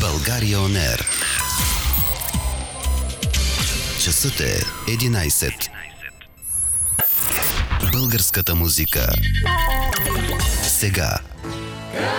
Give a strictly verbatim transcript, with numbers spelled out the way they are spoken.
България Он Ер. Часът е единайсет. Българската музика сега.